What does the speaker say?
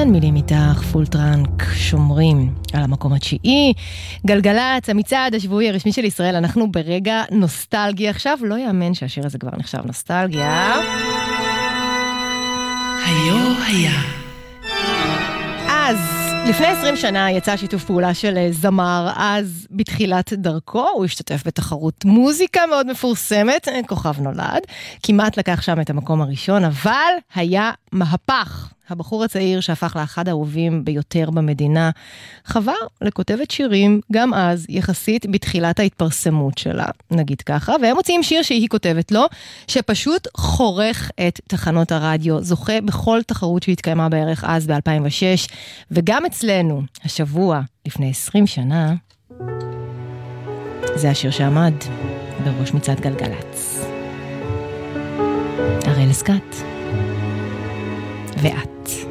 כן, מילים איתך, פול טרנק, שומרים על המקום התשיעי. גלגלת, המצעד השבועי הרשמי של ישראל, אנחנו ברגע נוסטלגיה. עכשיו לא יאמן שהשיר הזה כבר נחשב נוסטלגיה. היה. אז לפני 20 שנה יצא שיתוף פעולה של זמר, אז בתחילת דרכו הוא השתתף בתחרות מוזיקה מאוד מפורסמת, כוכב נולד, כמעט לקח שם את המקום הראשון, אבל היה מהפך. הבחור הצעיר שהפך לאחד האהובים ביותר במדינה, חבר לכותבת שירים, גם אז יחסית בתחילת ההתפרסמות שלה, נגיד ככה, והם מוצאים שיר שהיא כותבת לו, שפשוט חורך את תחנות הרדיו, זוכה בכל תחרות שהתקיימה בערך אז ב-2006, וגם אצלנו, השבוע, לפני 20 שנה, זה השיר שעמד בראש מצעד גלגלץ. הראל סקאט. ואת.